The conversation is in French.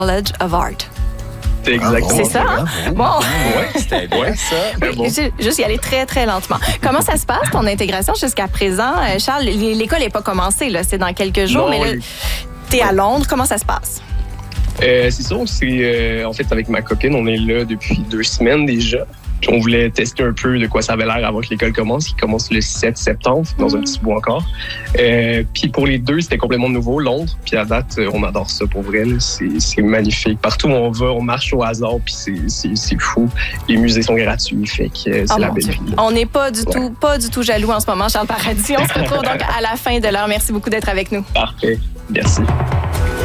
College of Art. C'est exactement C'est ça, hein? Bon. Oui, c'était bien ça. Mais bon. Juste y aller très, très lentement. Comment ça se passe, ton intégration jusqu'à présent? Charles, l'école n'est pas commencée, là. C'est dans quelques jours, Non, mais là, t'es à Londres. Comment ça se passe? C'est ça, en fait, avec ma copine, on est là depuis 2 semaines déjà. Puis on voulait tester un peu de quoi ça avait l'air avant que l'école commence, qui commence le 7 septembre, dans un petit bout encore. Puis pour les deux, c'était complètement nouveau, Londres. Puis à date, on adore ça pour vrai. Là. C'est magnifique. Partout où on va, on marche au hasard, puis c'est fou. Les musées sont gratuits, fait que c'est la belle vie. On n'est pas du tout jaloux en ce moment, Charles Paradis. On se retrouve donc à la fin de l'heure. Merci beaucoup d'être avec nous. Parfait. Merci.